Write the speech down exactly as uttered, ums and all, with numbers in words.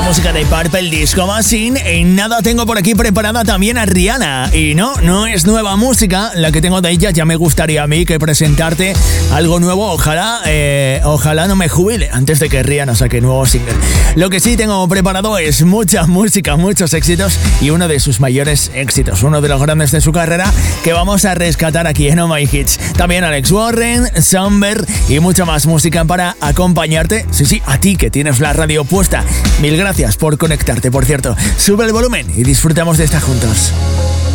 música de Purple Disco Machine. En nada tengo por aquí preparada también a Rihanna. Y no, no es nueva música la que tengo de ella. Ya me gustaría a mí que presentarte algo nuevo. Ojalá, eh, ojalá no me jubile antes de que Rihanna saque nuevo single. Lo que sí tengo preparado es mucha música, muchos éxitos y uno de sus mayores éxitos, uno de los grandes de su carrera que vamos a rescatar aquí en Oh My Hits. También Alex Warren, Samber y mucha más música para acompañarte. Sí, sí, a ti que tienes la radio puesta. Mil gracias por conectarte, por cierto. Sube el volumen y disfrutamos de esta juntos.